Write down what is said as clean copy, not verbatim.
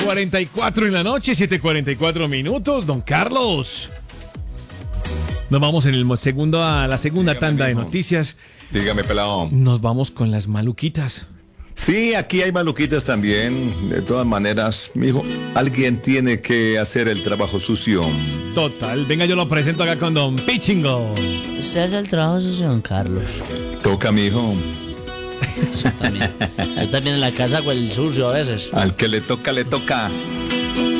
7:44 en la noche, 7:44 minutos, don Carlos. Nos vamos en el segundo a la segunda tanda de noticias. Dígame, pelado. Nos vamos con las maluquitas. Sí, aquí hay maluquitas también. De todas maneras, mijo, alguien tiene que hacer el trabajo sucio. Total, venga, yo lo presento acá con don Pichingo. Usted hace el trabajo sucio, don Carlos. Toca, mijo. Yo también en la casa con el sucio a veces. Al que le toca, le toca.